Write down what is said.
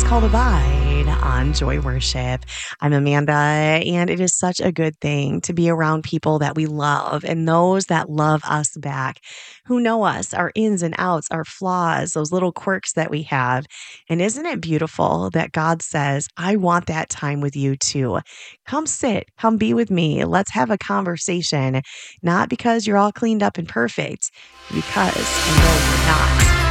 called Abide on Joy Worship. I'm Amanda, and it is such a good thing to be around people that we love and those that love us back, who know us, our ins and outs, our flaws, those little quirks that we have. And isn't it beautiful that God says, I want that time with you too? Come sit, come be with me. Let's have a conversation, not because you're all cleaned up and perfect, because I know you're not.